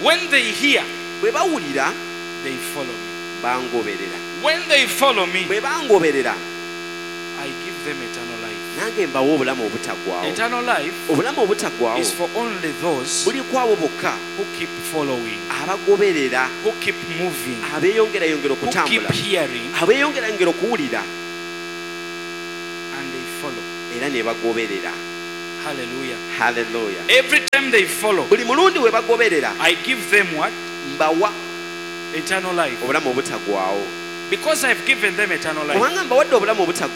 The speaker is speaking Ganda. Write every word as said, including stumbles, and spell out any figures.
When they hear, bwe bawulira they follow me. bangoberera. When they follow me, Bwe bangoberera I give them eternal life. nange mbawa obulamu obutaggwaawo. Eternal life Obulamu obutaggwaawo is for only those buli ku abo bokka who keep following, abagoberera, who keep moving, abeeyongerayongera who keep okutambula, hearing, abeeyongerayongera okuwulira and they follow. era ne bagoberera. Hallelujah. Haleluya. Every time they follow, Buli mulundi we bagoberera I give them what? mbawa Eternal life. obulamu obutaggwaawo. Because I've given them eternal life, Kubanga mbawadde obulamu obutaggwaawo